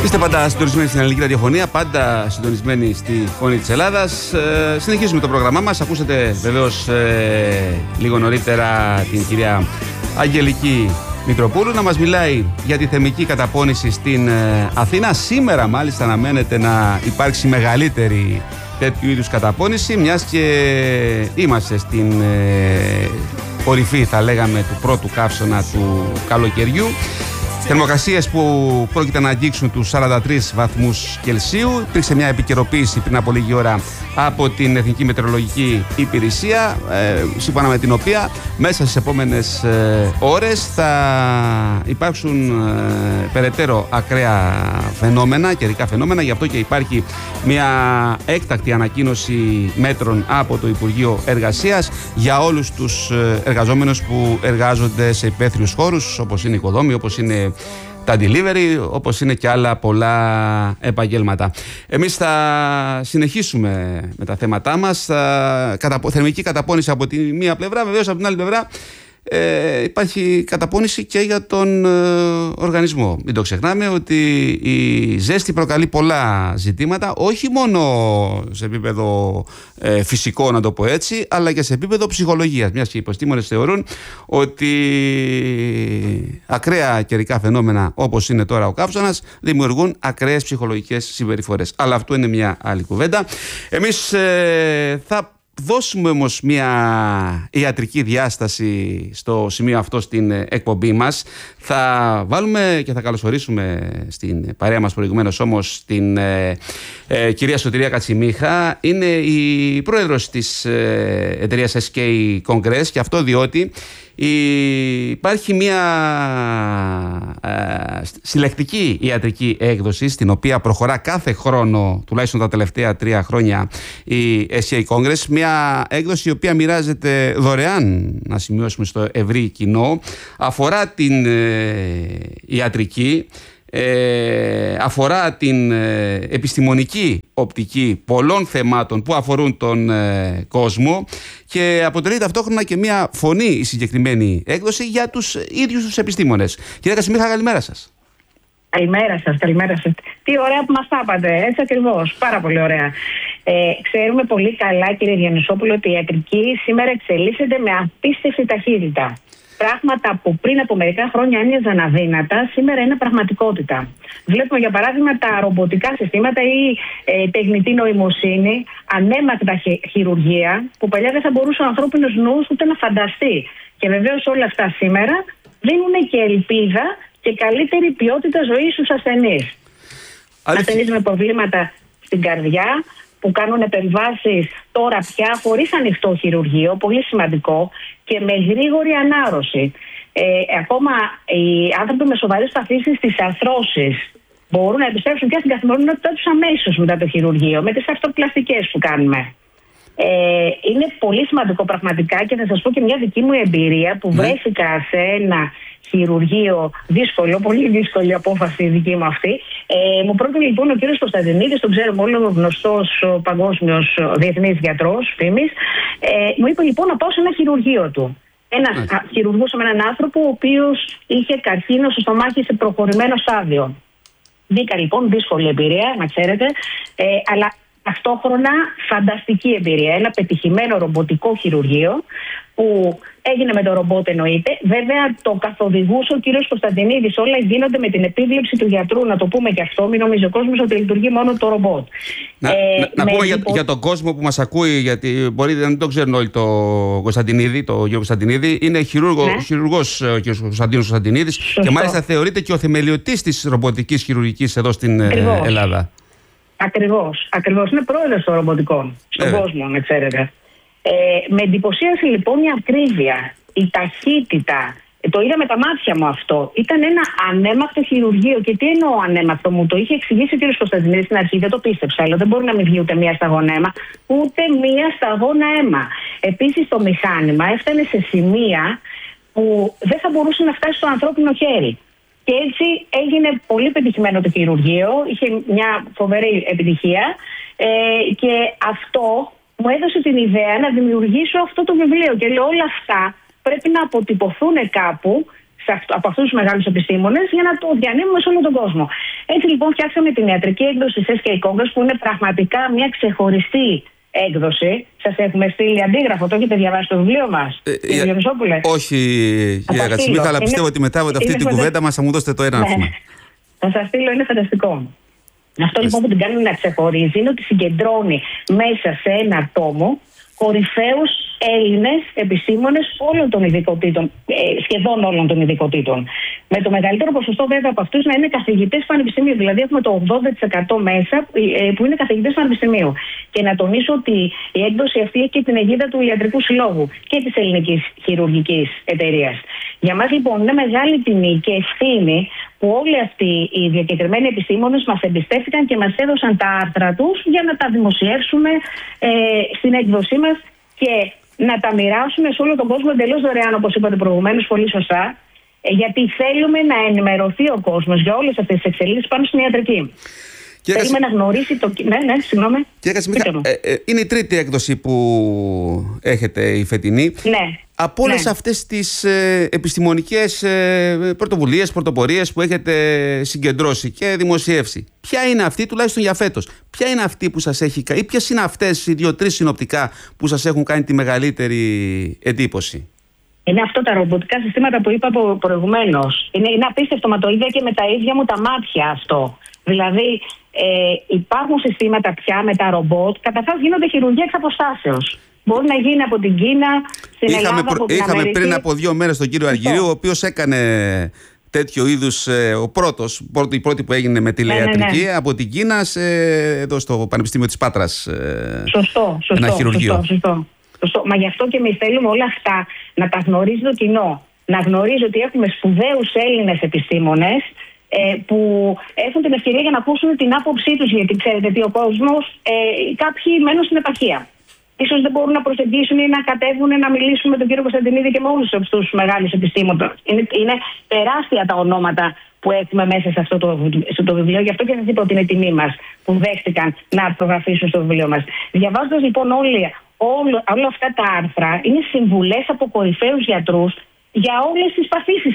Είστε πάντα συντονισμένοι στην ελληνική ραδιοφωνία, πάντα συντονισμένοι στη Φωνή της Ελλάδας. Συνεχίζουμε το πρόγραμμά μας. Ακούσατε βεβαίως λίγο νωρίτερα την κυρία Αγγελική Μητροπούλου να μας μιλάει για τη θεμική καταπώνηση στην Αθήνα. Σήμερα μάλιστα αναμένεται να υπάρξει μεγαλύτερη τέτοιου είδους καταπώνηση, μιας και είμαστε στην κορυφή, θα λέγαμε, του πρώτου καύσωνα του καλοκαιριού. Θερμοκρασίες που πρόκειται να αγγίξουν τους 43 βαθμούς Κελσίου. Υπήρξε μια επικαιροποίηση πριν από λίγη ώρα από την Εθνική Μετεωρολογική Υπηρεσία, σύμφωνα με την οποία μέσα στις επόμενες ώρες θα υπάρξουν περαιτέρω ακραία φαινόμενα, καιρικά φαινόμενα. Γι' αυτό και υπάρχει μια έκτακτη ανακοίνωση μέτρων από το Υπουργείο Εργασίας για όλους τους εργαζόμενους που εργάζονται σε υπαίθριους χώρους, όπως είναι οικοδόμοι, όπως είναι τα delivery, όπως είναι και άλλα πολλά επαγγέλματα. Εμείς θα συνεχίσουμε με τα θέματά μας. Θερμική καταπώνηση από τη μία πλευρά, βεβαίως από την άλλη πλευρά υπάρχει καταπώνηση και για τον οργανισμό. Μην το ξεχνάμε ότι η ζέστη προκαλεί πολλά ζητήματα, όχι μόνο σε επίπεδο φυσικό, να το πω έτσι, αλλά και σε επίπεδο ψυχολογίας, μιας και οι επιστήμονες θεωρούν ότι ακραία καιρικά φαινόμενα όπως είναι τώρα ο καύσωνας δημιουργούν ακραίες ψυχολογικές συμπεριφορές. Αλλά αυτό είναι μια άλλη κουβέντα. Εμείς θα δώσουμε όμως μια ιατρική διάσταση στο σημείο αυτό στην εκπομπή μας. Θα βάλουμε και θα καλωσορίσουμε στην παρέα μας προηγουμένως όμως την κυρία Σωτηρία Κατσιμίχα. Είναι η πρόεδρος της εταιρείας SK Congress, και αυτό διότι υπάρχει μια συλλεκτική ιατρική έκδοση στην οποία προχωρά κάθε χρόνο, τουλάχιστον τα τελευταία 3 χρόνια, η SK Congress. Μια έκδοση η οποία μοιράζεται δωρεάν, να σημειώσουμε, στο ευρύ κοινό. Αφορά την ιατρική, αφορά την επιστημονική οπτική πολλών θεμάτων που αφορούν τον κόσμο, και αποτελεί ταυτόχρονα και μια φωνή η συγκεκριμένη έκδοση για τους ίδιους τους επιστήμονες. Κυρία Κατσιμίχα, καλημέρα σας. Καλημέρα σας, καλημέρα σας. Τι ωραία που μας τα είπατε, έτσι ακριβώς, πάρα πολύ ωραία. Ξέρουμε πολύ καλά, κύριε Διονυσόπουλο, ότι η ιατρική σήμερα εξελίσσεται με απίστευτη ταχύτητα. Πράγματα που πριν από μερικά χρόνια έμοιαζαν αδύνατα, σήμερα είναι πραγματικότητα. Βλέπουμε, για παράδειγμα, τα ρομποτικά συστήματα ή τεχνητή νοημοσύνη, ανέμακτα χειρουργία, που παλιά δεν θα μπορούσε ο ανθρώπινος νους ούτε να φανταστεί. Και βεβαίως όλα αυτά σήμερα δίνουν και ελπίδα και καλύτερη ποιότητα ζωής στους ασθενείς. Ασθενείς με προβλήματα στην καρδιά, που κάνουν επεμβάσεις τώρα πια χωρίς ανοιχτό χειρουργείο, πολύ σημαντικό, και με γρήγορη ανάρρωση. Ακόμα οι άνθρωποι με σοβαρές παθήσεις στις αρθρώσεις μπορούν να επιστρέψουν πια στην καθημερινότητά τους αμέσως μετά το χειρουργείο, με τις αυτοπλαστικές που κάνουμε. Είναι πολύ σημαντικό πραγματικά, και θα σας πω και μια δική μου εμπειρία που βρέθηκα σε ένα χειρουργείο δύσκολο, πολύ δύσκολη απόφαση δική μου αυτή. Μου πρότεινε λοιπόν ο κύριος Κωνσταντινίδης, τον ξέρουμε όλοι, ο γνωστός παγκόσμιος διεθνής γιατρός, φήμης. Μου είπε λοιπόν να πάω σε ένα χειρουργείο του. Χειρουργούσα με έναν άνθρωπο ο οποίος είχε καρκίνο στο στομάχι σε προχωρημένο στάδιο. Μπήκα λοιπόν, δύσκολη εμπειρία, να ξέρετε, αλλά ταυτόχρονα φανταστική εμπειρία. Ένα πετυχημένο ρομποτικό χειρουργείο που έγινε με το ρομπότ, εννοείται. Βέβαια το καθοδηγούσε ο κύριος Κωνσταντινίδης. Όλα γίνονται με την επίβλεψη του γιατρού, να το πούμε και αυτό. Μην νομίζει ο κόσμος ότι λειτουργεί μόνο το ρομπότ. Να πούμε για τον κόσμο που μας ακούει, γιατί μπορεί να μην το ξέρουν όλοι, το Κωνσταντινίδη, το Γιώργο Κωνσταντινίδη. Είναι χειρουργός ο κ. Κωνσταντίνος Κωνσταντινίδης, και μάλιστα θεωρείται και ο θεμελιωτής της ρομποτικής χειρουργικής εδώ στην Ελλάδα. Ακριβώς. Είναι πρόεδρος των ρομποτικών στον κόσμο, με ξέρετε. Με εντυπωσίασε λοιπόν η ακρίβεια, η ταχύτητα. Το είδα με τα μάτια μου αυτό. Ήταν ένα ανέμακτο χειρουργείο. Και τι εννοώ ανέμακτο? Μου το είχε εξηγήσει ο κ. Κωνσταντινίδης στην αρχή, δεν το πίστεψα. Αλλά δεν μπορεί να μην βγει ούτε μία σταγόνα αίμα, ούτε μία σταγόνα αίμα. Επίσης το μηχάνημα έφτανε σε σημεία που δεν θα μπορούσε να φτάσει στο ανθρώπινο χέρι. Και έτσι έγινε πολύ πετυχημένο το χειρουργείο, είχε μια φοβερή επιτυχία, και αυτό μου έδωσε την ιδέα να δημιουργήσω αυτό το βιβλίο. Και λέω, όλα αυτά πρέπει να αποτυπωθούν κάπου από αυτούς τους μεγάλους επιστήμονες για να το διανύμουμε σε όλο τον κόσμο. Έτσι λοιπόν φτιάξαμε την ιατρική έκδοση SK Congress, που είναι πραγματικά μια ξεχωριστή έκδοση. Σας έχουμε στείλει αντίγραφο, το έχετε διαβάσει το βιβλίο μας, κύριε Διονυσόπουλε? Όχι, κυρία Κατσιμίχα, αλλά πιστεύω ότι μετά από αυτή την κουβέντα μας θα μου δώσετε το έναρθμα. Θα σας στείλω, είναι φανταστικό. Αυτό λοιπόν που την κάνει να ξεχωρίζει είναι ότι συγκεντρώνει μέσα σε ένα τόμο κορυφαίους Έλληνες επιστήμονες όλων των ειδικοτήτων, σχεδόν όλων των ειδικοτήτων. Με το μεγαλύτερο ποσοστό βέβαια από αυτούς να είναι καθηγητές πανεπιστημίου. Δηλαδή έχουμε το 80% μέσα που είναι καθηγητές πανεπιστημίου. Και να τονίσω ότι η έκδοση αυτή έχει και την αιγίδα του Ιατρικού Συλλόγου και της Ελληνικής Χειρουργικής Εταιρείας. Για μας λοιπόν είναι μεγάλη τιμή και ευθύνη που όλοι αυτοί οι διακεκριμένοι επιστήμονες μας εμπιστεύτηκαν και μας έδωσαν τα άρθρα τους για να τα δημοσιεύσουμε στην έκδοσή μας και να τα μοιράσουμε σε όλο τον κόσμο εντελώς δωρεάν, όπως είπατε προηγουμένως πολύ σωστά, γιατί θέλουμε να ενημερωθεί ο κόσμος για όλες αυτές τις εξελίξεις πάνω στην ιατρική. Θέλουμε να γνωρίσει το... Ναι, συγγνώμη. Κύριε Κατσιμίχα, είναι η τρίτη έκδοση που έχετε, η φετινή. Ναι. Από όλες αυτές τις επιστημονικές πρωτοβουλίες, πρωτοπορίες που έχετε συγκεντρώσει και δημοσιεύσει, ποια είναι αυτή, τουλάχιστον για φέτος, ποια είναι αυτή που σας έχει κάνει, ή ποιες είναι αυτές οι 2-3 συνοπτικά που σας έχουν κάνει τη μεγαλύτερη εντύπωση? Είναι αυτό τα ρομποτικά συστήματα που είπα προηγουμένως. Είναι απίστευτο, μα το είδα και με τα ίδια μου τα μάτια αυτό. Δηλαδή υπάρχουν συστήματα πια με τα ρομπότ, καταρχάς γίνονται χειρουργία εξ αποστάσεως. Μπορεί να γίνει από την Κίνα, στην Ελλάδα, από την Είχαμε Αμερική. πριν από 2 μέρες τον κύριο Αργυρίου, ο οποίος έκανε τέτοιο είδους, η πρώτη που έγινε με τηλεϊατρική, από την Κίνα εδώ στο Πανεπιστήμιο της Πάτρας. Σωστό. Μα γι' αυτό και εμείς θέλουμε όλα αυτά να τα γνωρίζει το κοινό. Να γνωρίζει ότι έχουμε σπουδαίους Έλληνες επιστήμονες που έχουν την ευκαιρία για να ακούσουν την άποψή τους. Γιατί ξέρετε ότι ο κόσμος, κάποιοι μένουν στην επαρχία. Ίσως δεν μπορούν να προσεγγίσουν ή να κατέβουν να μιλήσουν με τον κύριο Κωνσταντινίδη και με όλους τους μεγάλους επιστήμονες. Είναι τεράστια τα ονόματα που έχουμε μέσα σε αυτό το βιβλίο. Γι' αυτό και σας είπα ότι είναι τιμή μας που δέχτηκαν να αρθρογραφήσουν στο βιβλίο μας. Διαβάζοντας λοιπόν όλα αυτά τα άρθρα, είναι συμβουλές από κορυφαίους γιατρούς για όλες τις παθήσεις.